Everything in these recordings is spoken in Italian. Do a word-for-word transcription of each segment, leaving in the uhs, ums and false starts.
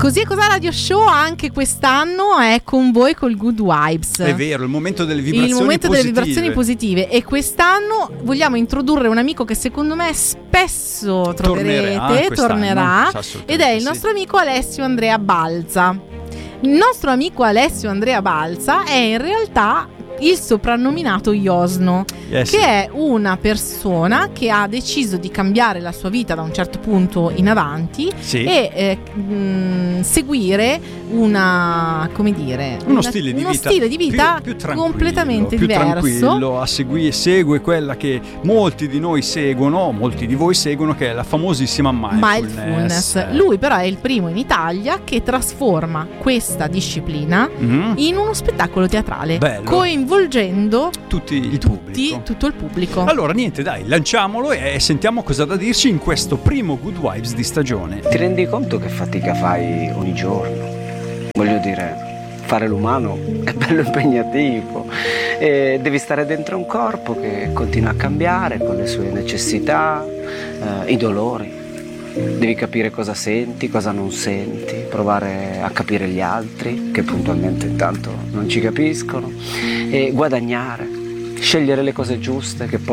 Così è Cos'ha Radio Show anche quest'anno è con voi col Good Vibes. È vero, il momento delle vibrazioni Il momento positive. delle vibrazioni positive. E quest'anno vogliamo introdurre un amico che secondo me spesso troverete, tornerà, tornerà ed è il sì. nostro amico Alessio Andrea Balza. Il nostro amico Alessio Andrea Balza è in realtà il soprannominato Iosno, yes. che è una persona che ha deciso di cambiare la sua vita da un certo punto in avanti sì. e eh, mh, seguire una, come dire, uno una, stile di uno vita, stile di vita più, più completamente più diverso. Tranquillo, a segui, segue quella che molti di noi seguono, molti di voi seguono, che è la famosissima mindfulness. mindfulness. Lui però è il primo in Italia che trasforma questa disciplina mm-hmm. in uno spettacolo teatrale. Bello. Coinvolgendo tutti il tutti, pubblico. tutto il pubblico. Allora niente, dai, lanciamolo e sentiamo cosa ha da dirci in questo primo Good Vibes di stagione. Ti rendi conto che fatica fai ogni giorno? Voglio dire, fare l'umano è bello impegnativo e devi stare dentro un corpo che continua a cambiare con le sue necessità, eh, i dolori. Devi capire cosa senti, cosa non senti, provare a capire gli altri che puntualmente intanto non ci capiscono e guadagnare, scegliere le cose giuste che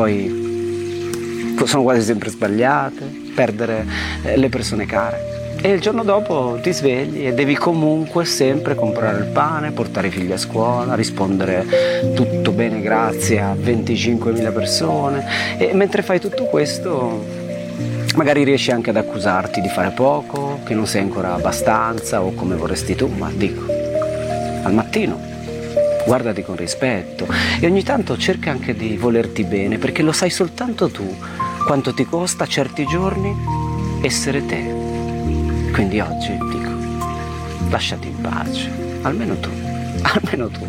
poi sono quasi sempre sbagliate, perdere le persone care. E il giorno dopo ti svegli e devi comunque sempre comprare il pane, portare i figli a scuola, rispondere tutto bene grazie a venticinquemila persone e mentre fai tutto questo magari riesci anche ad accusarti di fare poco, che non sei ancora abbastanza o come vorresti tu, ma dico, al mattino guardati con rispetto e ogni tanto cerca anche di volerti bene perché lo sai soltanto tu quanto ti costa certi giorni essere te. Quindi oggi dico, lasciati in pace, almeno tu, almeno tu.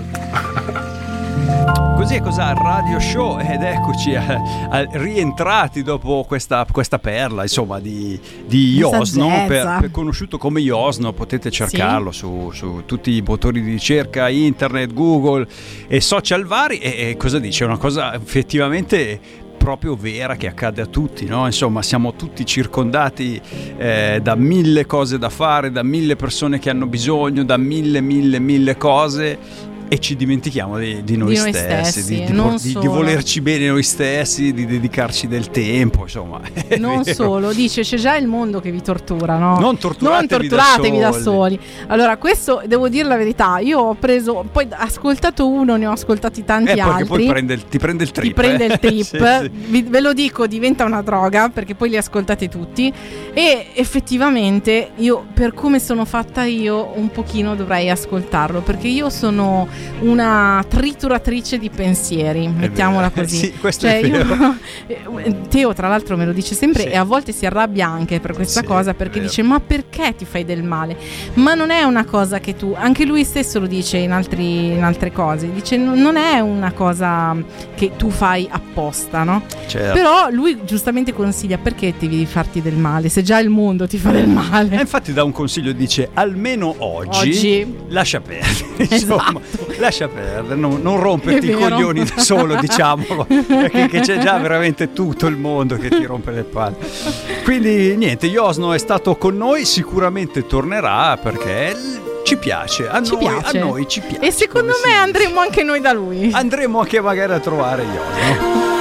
Così è Cos'ha Radio Show ed eccoci a, a, rientrati dopo questa, questa perla insomma di, di Iosno, per, per, conosciuto come Iosno, potete cercarlo sì. su, su tutti i motori di ricerca, internet, Google e social vari e, e cosa dice? Una cosa effettivamente proprio vera che accade a tutti, no? Insomma, siamo tutti circondati eh, da mille cose da fare, da mille persone che hanno bisogno, da mille, mille, mille cose e ci dimentichiamo di, di, noi, di noi stessi, stessi di, di, di, di volerci bene noi stessi, di dedicarci del tempo, insomma. Non vero. Solo, dice c'è già il mondo che vi tortura, no? Non torturatevi, non torturatevi da, da, soli. soli. Allora, questo devo dire la verità, io ho preso, poi ascoltato uno, ne ho ascoltati tanti eh, altri. Poi prende il, ti prende il trip. Ti prende eh? il trip, sì, sì. Vi, ve lo dico, diventa una droga perché poi li ascoltate tutti e effettivamente io, per come sono fatta io, un pochino dovrei ascoltarlo perché io sono una trituratrice di pensieri, mettiamola così. Sì, questo cioè, è vero. Io, Teo tra l'altro me lo dice sempre sì. e a volte si arrabbia anche per questa sì, cosa perché dice ma perché ti fai del male? Ma non è una cosa che tu, anche lui stesso lo dice in, altri, in altre cose, dice non è una cosa che tu fai apposta, no? Certo. Però lui giustamente consiglia perché ti devi farti del male se già il mondo ti fa del male. E infatti dà un consiglio, dice almeno oggi, oggi. lascia perdere, insomma, esatto. lascia perdere, non, non romperti i coglioni da solo, diciamolo, perché che c'è già veramente tutto il mondo che ti rompe le palle. Quindi niente, Iosno è stato con noi, sicuramente tornerà perché ci piace, a, ci noi, piace. a noi ci piace. E secondo me andremo anche noi da lui. Andremo anche magari a trovare Iosno.